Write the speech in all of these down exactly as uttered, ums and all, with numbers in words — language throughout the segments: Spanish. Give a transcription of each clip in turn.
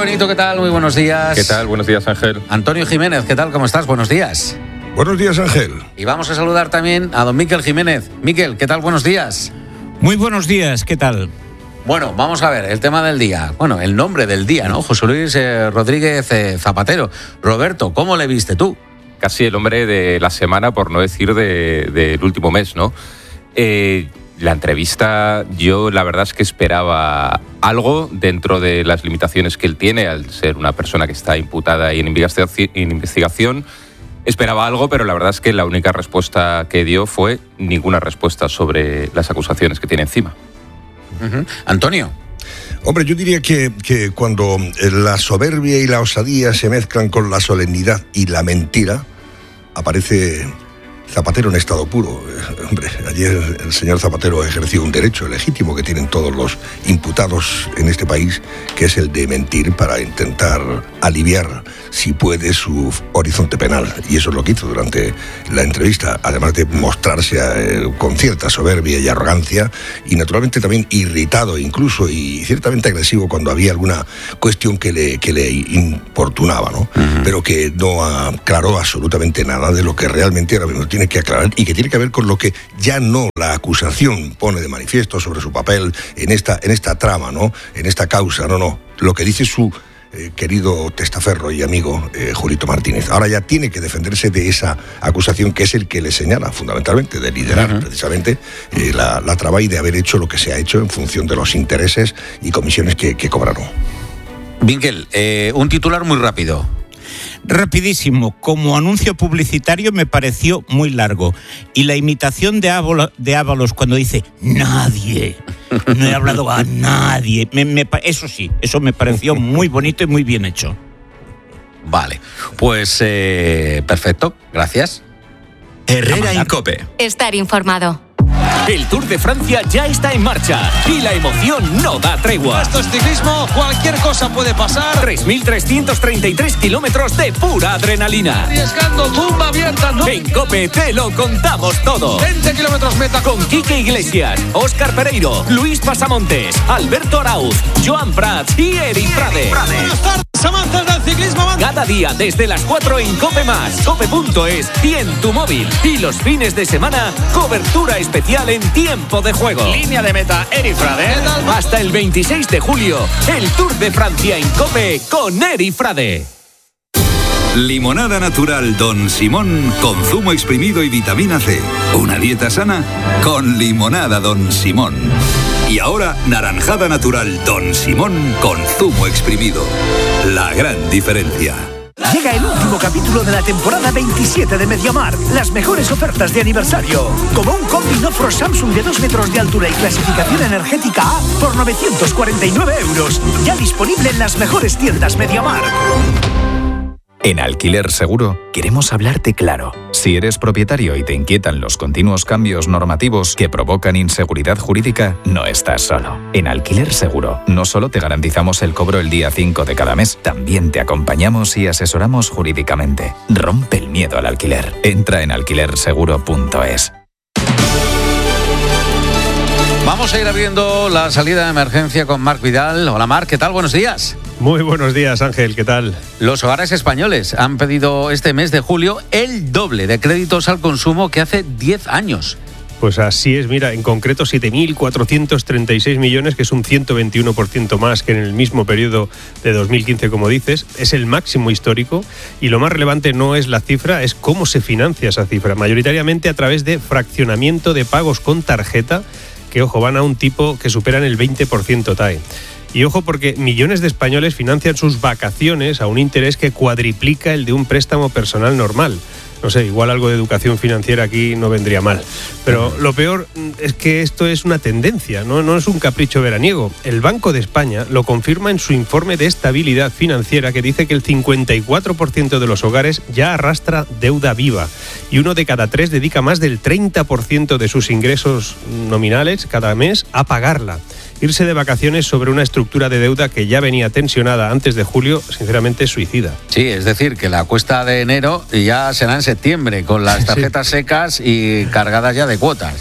Benito, ¿qué tal? Muy buenos días. ¿Qué tal? Buenos días, Ángel. Antonio Jiménez, ¿qué tal? ¿Cómo estás? Buenos días. Buenos días, Ángel. Y vamos a saludar también a don Miquel Jiménez. Miquel, ¿qué tal? Buenos días. Muy buenos días, ¿qué tal? Bueno, vamos a ver, el tema del día. Bueno, el nombre del día, ¿no? José Luis eh, Rodríguez eh, Zapatero. Roberto, ¿cómo le viste tú? Casi el hombre de la semana, por no decir del de, de último mes, ¿no? Eh, la entrevista, yo la verdad es que esperaba algo dentro de las limitaciones que él tiene, al ser una persona que está imputada y en investigación, en investigación. Esperaba algo, pero la verdad es que la única respuesta que dio fue ninguna respuesta sobre las acusaciones que tiene encima. Uh-huh. Antonio. Hombre, yo diría que, que cuando la soberbia y la osadía se mezclan con la solemnidad y la mentira, aparece Zapatero en estado puro. Hombre, ayer el señor Zapatero ejerció un derecho legítimo que tienen todos los imputados en este país, que es el de mentir para intentar aliviar, si puede, su horizonte penal. Y eso es lo que hizo durante la entrevista, además de mostrarse eh, con cierta soberbia y arrogancia, y naturalmente también irritado incluso, y ciertamente agresivo cuando había alguna cuestión que le, que le importunaba, ¿no? Uh-huh. Pero que no aclaró absolutamente nada de lo que realmente ahora mismo tiene que aclarar, y que tiene que ver con lo que ya no la acusación pone de manifiesto sobre su papel en esta, en esta trama, ¿no? En esta causa, no, no. Lo que dice su eh, querido testaferro y amigo eh, Julito Martínez. Ahora ya tiene que defenderse de esa acusación, que es el que le señala fundamentalmente de liderar uh-huh. precisamente eh, la, la trama y de haber hecho lo que se ha hecho en función de los intereses y comisiones que, que cobraron. Vinkel, eh, un titular muy rápido. Rapidísimo, como anuncio publicitario me pareció muy largo. Y la imitación de Ábalos, de Ábalos cuando dice nadie, no he hablado a nadie, me, me, eso sí, eso me pareció muy bonito y muy bien hecho. Vale, pues eh, perfecto, gracias. Herrera Incope. Estar informado. El Tour de Francia ya está en marcha y la emoción no da tregua. Esto es ciclismo, cualquier cosa puede pasar. tres mil trescientos treinta y tres kilómetros de pura adrenalina. Arriesgando, tumba abierta, ¿no? En COPE te lo contamos todo. veinte kilómetros meta. Con Quique Iglesias, Óscar Pereiro, Luis Pasamontes, Alberto Arauz, Joan Prats y Eric Frade. Buenas tardes, amantes del ciclismo. Cada día desde las cuatro en COPE más, cope punto es y en tu móvil. Y los fines de semana, cobertura especial en tiempo de juego. Línea de meta, Eric Frade. Hasta el veintiséis de julio, el Tour de Francia en COPE con Eric Frade. Limonada natural Don Simón con zumo exprimido y vitamina C. Una dieta sana con limonada Don Simón. Y ahora naranjada natural Don Simón con zumo exprimido. La gran diferencia. Llega el último capítulo de la temporada veintisiete de Mediamar. Las mejores ofertas de aniversario. Como un combi Nofro Samsung de dos metros de altura y clasificación energética A por novecientos cuarenta y nueve euros. Ya disponible en las mejores tiendas Mediamar. En Alquiler Seguro queremos hablarte claro. Si eres propietario y te inquietan los continuos cambios normativos que provocan inseguridad jurídica, no estás solo. En Alquiler Seguro no solo te garantizamos el cobro el día cinco de cada mes, también te acompañamos y asesoramos jurídicamente. Rompe el miedo al alquiler. Entra en alquiler seguro punto es. Vamos a ir abriendo la salida de emergencia con Marc Vidal. Hola Marc, ¿qué tal? Buenos días. Muy buenos días, Ángel, ¿qué tal? Los hogares españoles han pedido este mes de julio el doble de créditos al consumo que hace diez años. Pues así es, mira, en concreto siete mil cuatrocientos treinta y seis millones, que es un ciento veintiuno por ciento más que en el mismo periodo de dos mil quince, como dices. Es el máximo histórico y lo más relevante no es la cifra, es cómo se financia esa cifra, mayoritariamente a través de fraccionamiento de pagos con tarjeta, que, ojo, van a un tipo que superan el veinte por ciento T A E. Y ojo, porque millones de españoles financian sus vacaciones a un interés que cuadriplica el de un préstamo personal normal. No sé, igual algo de educación financiera aquí no vendría mal. Pero lo peor es que esto es una tendencia, no, no es un capricho veraniego. El Banco de España lo confirma en su informe de estabilidad financiera, que dice que el cincuenta y cuatro por ciento de los hogares ya arrastra deuda viva y uno de cada tres dedica más del treinta por ciento de sus ingresos nominales cada mes a pagarla. Irse de vacaciones sobre una estructura de deuda que ya venía tensionada antes de julio, sinceramente es suicida. Sí, es decir, que la cuesta de enero ya será en septiembre, con las tarjetas sí. secas y cargadas ya de cuotas.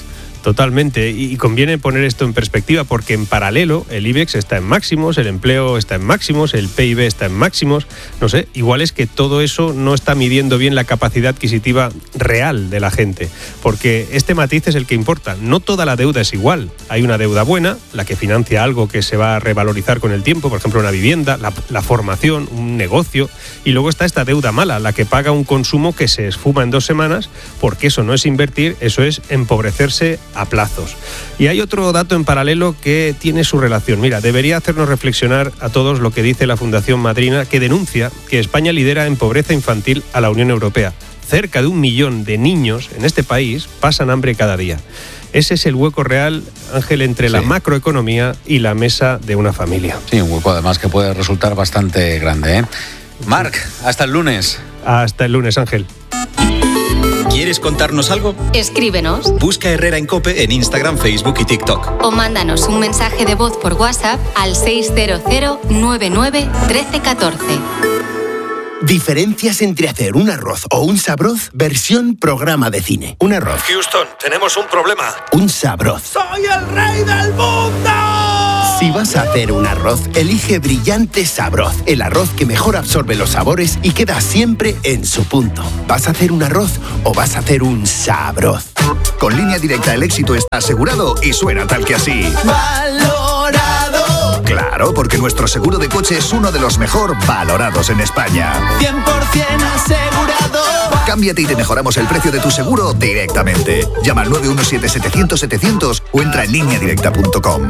Totalmente, y conviene poner esto en perspectiva porque en paralelo el IBEX está en máximos, el empleo está en máximos, el P I B está en máximos, no sé, igual es que todo eso no está midiendo bien la capacidad adquisitiva real de la gente, porque este matiz es el que importa, no toda la deuda es igual, hay una deuda buena, la que financia algo que se va a revalorizar con el tiempo, por ejemplo una vivienda, la, la formación, un negocio, y luego está esta deuda mala, la que paga un consumo que se esfuma en dos semanas, porque eso no es invertir, eso es empobrecerse a plazos. Y hay otro dato en paralelo que tiene su relación. Mira, debería hacernos reflexionar a todos lo que dice la Fundación Madrina, que denuncia que España lidera en pobreza infantil a la Unión Europea. Cerca de un millón de niños en este país pasan hambre cada día. Ese es el hueco real, Ángel, entre sí. la macroeconomía y la mesa de una familia. Sí, un hueco además que puede resultar bastante grande, ¿eh? Marc, hasta el lunes. Hasta el lunes, Ángel. ¿Quieres contarnos algo? Escríbenos. Busca Herrera en COPE en Instagram, Facebook y TikTok. O mándanos un mensaje de voz por WhatsApp al seis cero cero nueve nueve uno tres uno cuatro. Diferencias entre hacer un arroz o un sabroz, versión programa de cine. Un arroz. Houston, tenemos un problema. Un sabroz. ¡Soy el rey del mundo! Si vas a hacer un arroz, elige Brillante Sabroz, el arroz que mejor absorbe los sabores y queda siempre en su punto. ¿Vas a hacer un arroz o vas a hacer un sabroz? Con Línea Directa el éxito está asegurado y suena tal que así. ¡Valorado! Claro, porque nuestro seguro de coche es uno de los mejor valorados en España. cien por ciento asegurado. Cámbiate y te mejoramos el precio de tu seguro directamente. Llama al nueve uno siete setecientos setecientos o entra en línea directa punto com.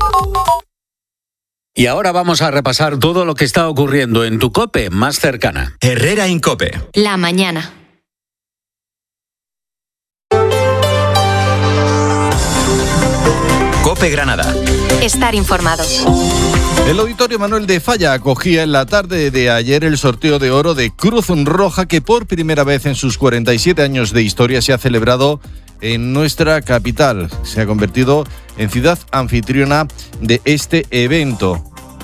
Y ahora vamos a repasar todo lo que está ocurriendo en tu COPE más cercana. Herrera en COPE. La mañana. COPE Granada. Estar informados. El Auditorio Manuel de Falla acogía en la tarde de ayer el sorteo de oro de Cruz Roja, que por primera vez en sus cuarenta y siete años de historia se ha celebrado en nuestra capital. Se ha convertido en ciudad anfitriona de este evento.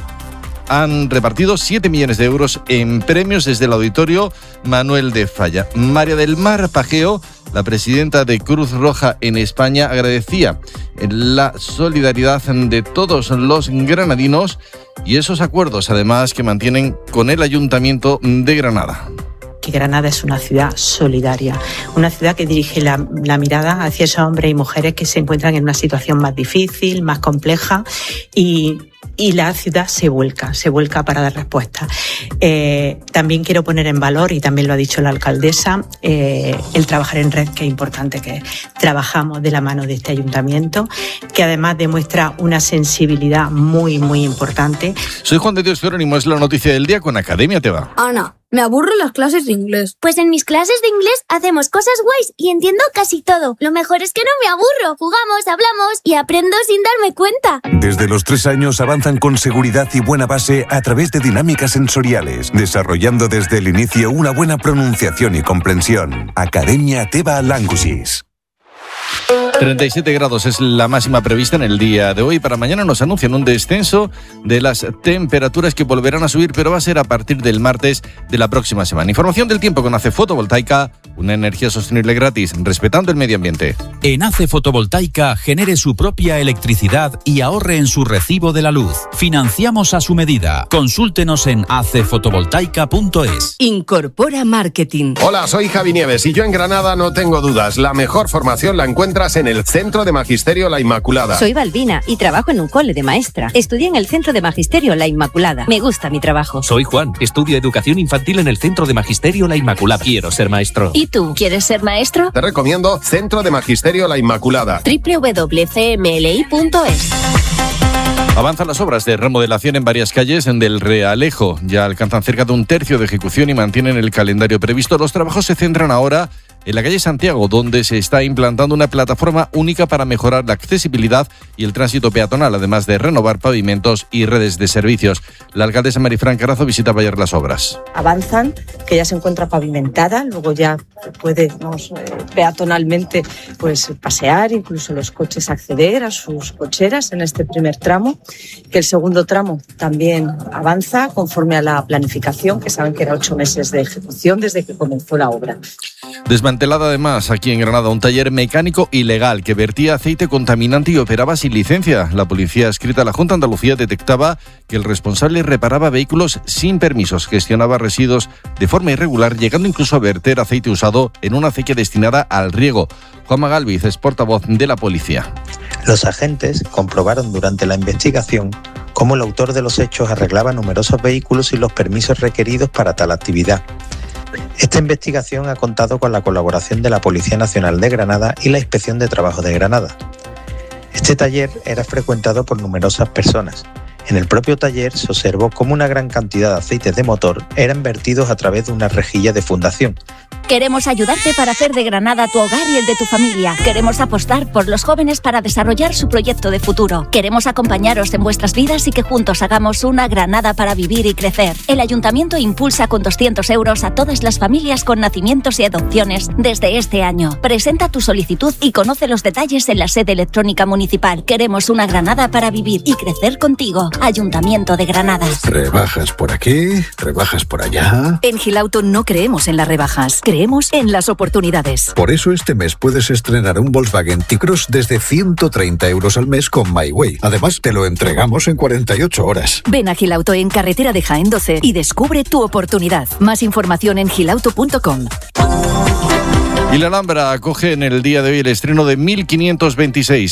Han repartido siete millones de euros en premios desde el Auditorio Manuel de Falla. María del Mar Pajeo, la presidenta de Cruz Roja en España, agradecía la solidaridad de todos los granadinos y esos acuerdos, además, que mantienen con el Ayuntamiento de Granada. Que Granada es una ciudad solidaria, una ciudad que dirige la, la mirada hacia esos hombres y mujeres que se encuentran en una situación más difícil, más compleja, y, y la ciudad se vuelca, se vuelca para dar respuesta. Eh, también quiero poner en valor, y también lo ha dicho la alcaldesa, eh, el trabajar en red, que es importante que trabajamos de la mano de este ayuntamiento, que además demuestra una sensibilidad muy, muy importante. Soy Juan de Dios Jerónimo, es la noticia del día con Academia Te Va. Ana, me aburro las clases de inglés. Pues en mis clases de inglés hacemos cosas guays y entiendo casi todo. Lo mejor es que no me aburro. Jugamos, hablamos y aprendo sin darme cuenta. Desde los tres años avanzan con seguridad y buena base a través de dinámicas sensoriales, desarrollando desde el inicio una buena pronunciación y comprensión. Academia Teva Languages. treinta y siete grados es la máxima prevista en el día de hoy. Para mañana nos anuncian un descenso de las temperaturas que volverán a subir, pero va a ser a partir del martes de la próxima semana. Información del tiempo con A C E Fotovoltaica, una energía sostenible gratis, respetando el medio ambiente. En A C E Fotovoltaica genere su propia electricidad y ahorre en su recibo de la luz. Financiamos a su medida. Consúltenos en a c fotovoltaica punto es. Incorpora Marketing. Hola, soy Javi Nieves y yo en Granada no tengo dudas. La mejor formación la encuentras en el Centro de Magisterio La Inmaculada. Soy Balbina y trabajo en un cole de maestra. Estudié en el Centro de Magisterio La Inmaculada. Me gusta mi trabajo. Soy Juan. Estudio Educación Infantil en el Centro de Magisterio La Inmaculada. Quiero ser maestro. ¿Y tú? ¿Quieres ser maestro? Te recomiendo Centro de Magisterio La Inmaculada. doble u doble u doble u punto c m l i punto es. Avanzan las obras de remodelación en varias calles del Realejo. Ya alcanzan cerca de un tercio de ejecución y mantienen el calendario previsto. Los trabajos se centran ahora en la calle Santiago, donde se está implantando una plataforma única para mejorar la accesibilidad y el tránsito peatonal, además de renovar pavimentos y redes de servicios. La alcaldesa Marifran Carazo visitaba ayer las obras. Avanzan, que ya se encuentra pavimentada, luego ya podemos eh, peatonalmente pues, pasear, incluso los coches acceder a sus cocheras en este primer tramo, que el segundo tramo también avanza conforme a la planificación, que saben que era ocho meses de ejecución desde que comenzó la obra. Desmantelamiento desmantelado además aquí en Granada un taller mecánico ilegal que vertía aceite contaminante y operaba sin licencia. La policía adscrita a la Junta de Andalucía detectaba que el responsable reparaba vehículos sin permisos, gestionaba residuos de forma irregular, llegando incluso a verter aceite usado en una acequia destinada al riego. Juanma Galviz es portavoz de la policía. Los agentes comprobaron durante la investigación cómo el autor de los hechos arreglaba numerosos vehículos sin los permisos requeridos para tal actividad. Esta investigación ha contado con la colaboración de la Policía Nacional de Granada y la Inspección de Trabajo de Granada. Este taller era frecuentado por numerosas personas. En el propio taller se observó cómo una gran cantidad de aceites de motor eran vertidos a través de una rejilla de fundación. Queremos ayudarte para hacer de Granada tu hogar y el de tu familia. Queremos apostar por los jóvenes para desarrollar su proyecto de futuro. Queremos acompañaros en vuestras vidas y que juntos hagamos una Granada para vivir y crecer. El Ayuntamiento impulsa con doscientos euros a todas las familias con nacimientos y adopciones desde este año. Presenta tu solicitud y conoce los detalles en la sede electrónica municipal. Queremos una Granada para vivir y crecer contigo. Ayuntamiento de Granada. Rebajas por aquí, rebajas por allá. En Gilauto no creemos en las rebajas. Creemos en las oportunidades. Por eso este mes puedes estrenar un Volkswagen T-Cross desde ciento treinta euros al mes con MyWay. Además, te lo entregamos en cuarenta y ocho horas. Ven a Gilauto en carretera de Jaén doce y descubre tu oportunidad. Más información en gilauto punto com. Y la Alhambra acoge en el día de hoy el estreno de mil quinientos veintiséis.